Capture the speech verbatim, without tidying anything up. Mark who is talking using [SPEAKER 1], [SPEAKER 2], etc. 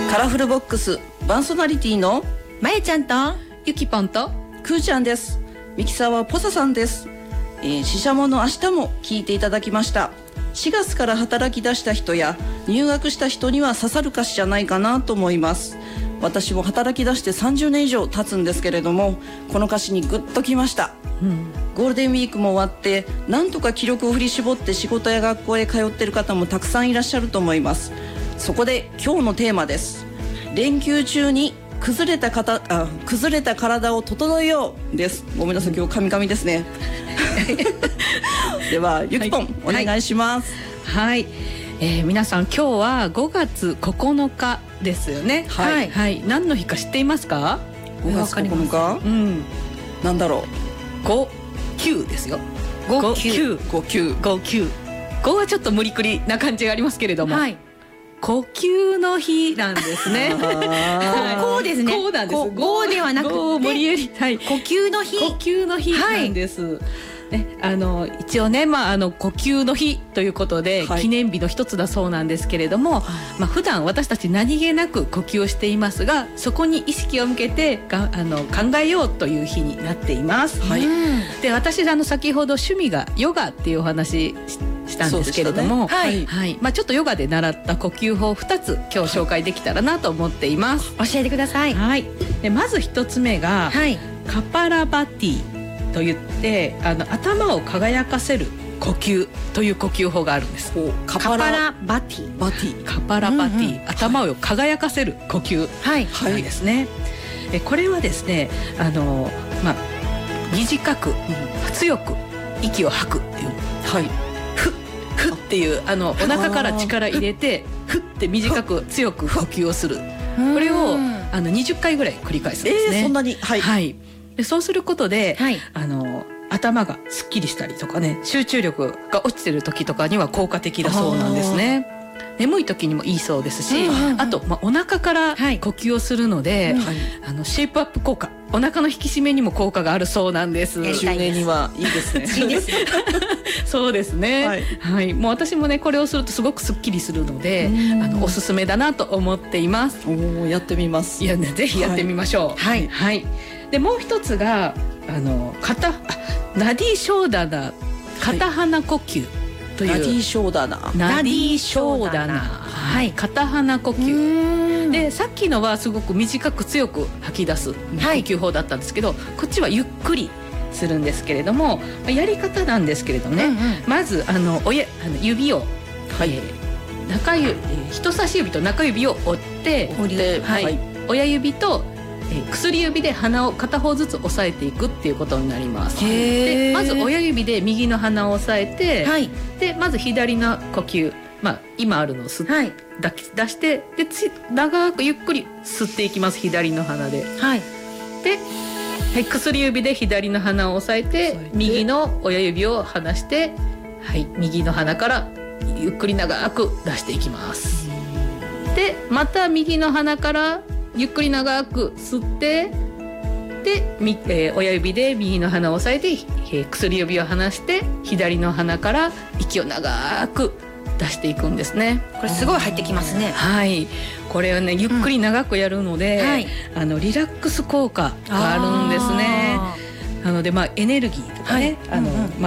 [SPEAKER 1] カラフルボックスバンソナリティの
[SPEAKER 2] まえちゃんと
[SPEAKER 3] ゆきぽんと
[SPEAKER 1] くーちゃんです。ミキサーはポサさんです。えー、ししゃもの明日も聞いていただきました。しがつから働き出した人や入学した人には刺さる歌詞じゃないかなと思います。私も働き出してさんじゅうねん以上経つんですけれども、この歌詞にグッときました、うん、ゴールデンウィークも終わってなんとか気力を振り絞って仕事や学校へ通っている方もたくさんいらっしゃると思います。そこで今日のテーマです。連休中に崩れた方あ崩れた体を整えようです。ごめんなさい、今日カミカミですねではゆきぽん、はい、お願いします。
[SPEAKER 3] はい、はい、えー、皆さん今日はごがつここのかですよね。はい、はい、何の日か知っていますか？
[SPEAKER 1] ごがつここのか、うん、なんだろ
[SPEAKER 3] う、ごきゅうですよ。
[SPEAKER 1] ごきゅうごきゅう
[SPEAKER 3] ごきゅうごはちょっと無理くりな感じがありますけれども、はい、呼吸の日なんですね。
[SPEAKER 2] こうですね。
[SPEAKER 3] こうなんです。
[SPEAKER 2] ごではなくて
[SPEAKER 3] 無理やり、はい、
[SPEAKER 2] 呼吸の日。
[SPEAKER 3] 呼吸の日なんです。はい、ね、あの一応ね、まあ、あの呼吸の日ということで、はい、記念日の一つだそうなんですけれども、まあ、普段私たち何気なく呼吸をしていますが、そこに意識を向けてがあの考えようという日になっています。はい、で私あの先ほど趣味がヨガっていうお話したんですけれども、ね、はいはい、まあ、ちょっとヨガで習った呼吸法ふたつ今日紹介できたらなと思っています。
[SPEAKER 2] 教えてください。
[SPEAKER 3] はい、でまずひとつめが、はい、カパラバティと言ってあの頭を輝かせる呼吸という呼吸法があるんです。
[SPEAKER 2] カパラバティ
[SPEAKER 1] バティ
[SPEAKER 3] カパラバティ、うんうん、頭を輝かせる呼吸なんですね。はい、これはですね、あの、まあ、短く、うん、強く息を吐くっていう、はい、ふっふっていうあのお腹から力入れてふって短く強く呼吸をする、これをあのにじゅっかいぐらい繰り返すんですね。
[SPEAKER 1] えー、そんなに、はい、はい、
[SPEAKER 3] でそうすることで、はい、あの頭がすっきりしたりとかね、集中力が落ちてる時とかには効果的だそうなんですね。眠い時にもいいそうですし、うんうんうん、あと、まあ、お腹から呼吸をするので、はい、あのシェイプアップ効果、お腹の引き締めにも効果があるそうなんです。
[SPEAKER 1] 中年にはいいですね。いいですね
[SPEAKER 3] そうですね、はいはい、もう私もねこれをするとすごくすっきりするので、あのおすすめだなと思っています。
[SPEAKER 1] おやってみます。
[SPEAKER 3] いや、ね、ぜひやってみましょう。はい、はいはい、でもう一つがあの肩あナディショーダナ片鼻呼吸という、
[SPEAKER 1] ナディショーダナ
[SPEAKER 3] ナディショーダナ、はい、片鼻呼吸で、さっきのはすごく短く強く吐き出す呼吸法だったんですけど、はい、こっちはゆっくりするんですけれども、やり方なんですけれどもね、うんうん、まずあのおやあの指を、はい、えー、中指、人差し指と中指を折って折って、はいはい、親指とえー、薬指で鼻を片方ずつ押さえていくっていうことになります。でまず親指で右の鼻を押さえて、はい、でまず左の呼吸、まあ、今あるのを吸っ、はい、出してでつ長くゆっくり吸っていきます。左の鼻で、はい、で、はい、薬指で左の鼻を押さえて右の親指を離して、はい、右の鼻からゆっくり長く出していきます。でまた右の鼻からゆっくり長く吸ってで、えー、親指で右の鼻を押さえて、えー、薬指を離して左の鼻から息を長く出していくんですね。
[SPEAKER 2] これすごい入ってきますね。
[SPEAKER 3] はい、これはねゆっくり長くやるので、うんはい、あのリラックス効果があるんですね。なので、まあ、エネルギーとかね、はい、あの、うんうん、まあ